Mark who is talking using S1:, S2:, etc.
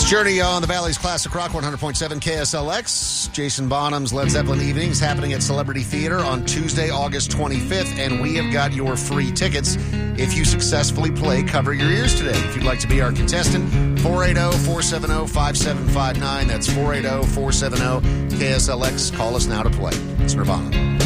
S1: Journey on the Valley's Classic Rock 100.7 KSLX. Jason Bonham's Led Zeppelin Evenings happening at Celebrity Theater on Tuesday, August 25th, and we have got your free tickets if you successfully play Cover Your Ears today. If you'd like to be our contestant, 480-470-5759. That's 480-470-KSLX. Call us now to play. It's Nirvana.